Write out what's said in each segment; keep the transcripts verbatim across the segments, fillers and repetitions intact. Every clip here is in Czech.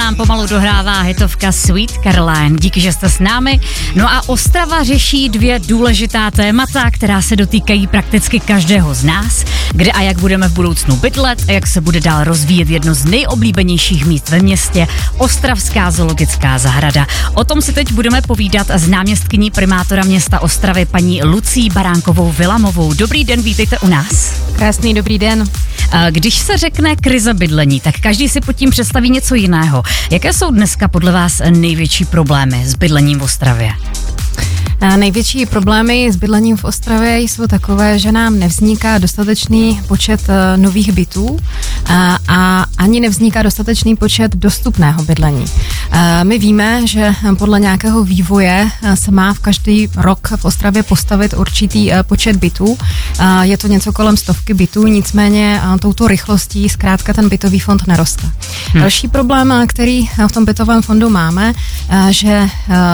nám pomalu dohrává hitovka Sweet Caroline. Díky, že jste s námi. No a Ostrava řeší dvě důležitá témata, která se dotýkají prakticky každého z nás. Kde a jak budeme v budoucnu bydlet a jak se bude dál rozvíjet jedno z nejoblíbenějších míst ve městě, Ostravská zoologická zahrada. O tom si teď budeme povídat s náměstkyní primátora města Ostravy paní Lucí Baránkovou Vilamovou. Dobrý den, vítejte u nás. Krásný dobrý den. Když se řekne krize bydlení, tak každý si pod tím představí něco jiného. Jaké jsou dneska podle vás největší problémy s bydlením v Ostravě? Největší problémy s bydlením v Ostravě jsou takové, že nám nevzniká dostatečný počet nových bytů a, a ani nevzniká dostatečný počet dostupného bydlení. My víme, že podle nějakého vývoje se má v každý rok v Ostravě postavit určitý počet bytů. Je to něco kolem stovky bytů, nicméně touto rychlostí zkrátka ten bytový fond neroste. Hmm. Další problém, který v tom bytovém fondu máme, že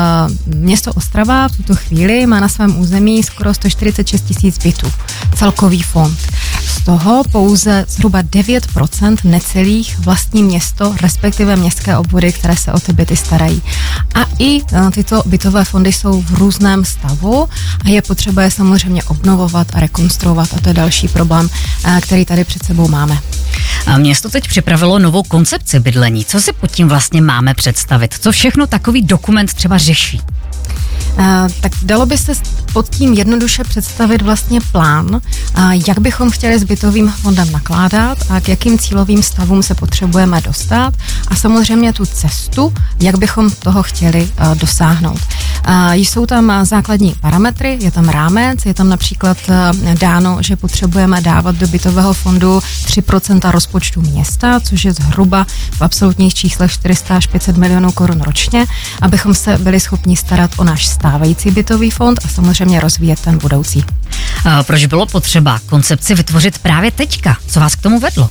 město Ostrava v tuto chvíli má na svém území skoro sto čtyřicet šest tisíc bytů. Celkový fond. Z toho pouze zhruba devět procent necelých vlastní město, respektive městské obvody, které se o ty byty starají. A i tyto bytové fondy jsou v různém stavu a je potřeba je samozřejmě obnovovat a rekonstruovat. A to je další problém, který tady před sebou máme. A město teď připravilo novou koncepci bydlení. Co si pod tím vlastně máme představit? Co všechno takový dokument třeba řeší? Uh, tak dalo by se pod tím jednoduše představit vlastně plán, uh, jak bychom chtěli s bytovým fondem nakládat a k jakým cílovým stavům se potřebujeme dostat a samozřejmě tu cestu, jak bychom toho chtěli uh, dosáhnout. Uh, jsou tam základní parametry, je tam rámec, je tam například uh, dáno, že potřebujeme dávat do bytového fondu tři procenta rozpočtu města, což je zhruba v absolutních číslech čtyři sta až pět set milionů korun ročně, abychom se byli schopni starat o náš stávající bytový fond a samozřejmě rozvíjet ten budoucí. A proč bylo potřeba koncepci vytvořit právě teďka? Co vás k tomu vedlo?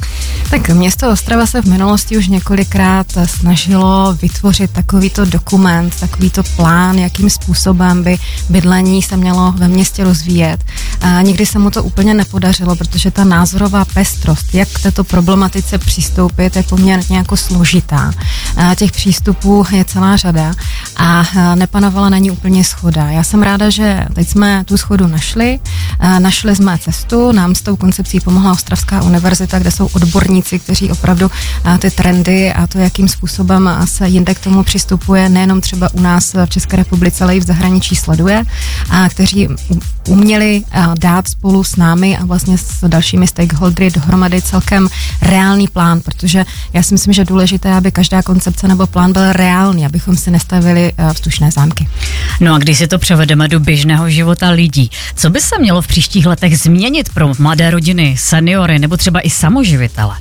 Tak město Ostrava se v minulosti už několikrát snažilo vytvořit takovýto dokument, takovýto plán, jakým způsobem by bydlení se mělo ve městě rozvíjet. A nikdy se mu to úplně nepodařilo, protože ta názorová pestrost, jak k této problematice přistoupit, je poměrně jako složitá. A těch přístupů je celá řada a nepanovala na ní úplně shoda. Já jsem ráda, že teď jsme tu shodu našli, našli jsme cestu, nám s tou koncepcí pomohla Ostravská univerzita, kde jsou odborníci, kteří opravdu ty trendy a to, jakým způsobem se jinde k tomu přistupuje, nejenom třeba u nás v České republice, ale i v zahraničí sleduje, a kteří uměli dát spolu s námi a vlastně s dalšími stakeholdery dohromady celkem reálný plán, protože já si myslím, že je důležité, aby každá koncepce nebo plán byl reálný, abychom si nestavili vzdušné zámky. No a když si to převedeme do běžného života lidí, co by se mělo v příštích letech změnit pro mladé rodiny, seniory nebo třeba i samoživitele?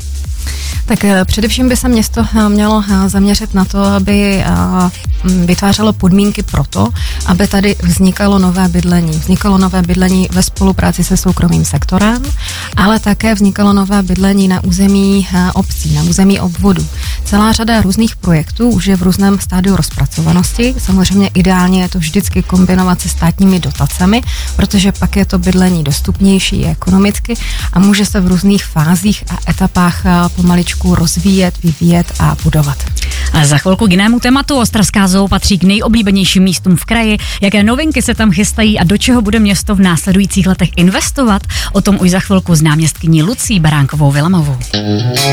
Tak především by se město mělo zaměřit na to, aby vytvářelo podmínky pro to, aby tady vznikalo nové bydlení. Vznikalo nové bydlení ve spolupráci se soukromým sektorem, ale také vznikalo nové bydlení na území obcí, na území obvodu. Celá řada různých projektů už je v různém stádiu rozpracovanosti. Samozřejmě ideálně je to vždycky kombinovat se státními dotacemi, protože pak je to bydlení dostupnější ekonomicky a může se v různých fázích a etapách pomaličku rozvíjet, vyvíjet a budovat. A za chvilku k jinému tématu. Ostravská zoo patří k nejoblíbenějším místům v kraji. Jaké novinky se tam chystají a do čeho bude město v následujících letech investovat? O tom už za chvilku s náměstkyní Lucí Baránkovou Vilamovou.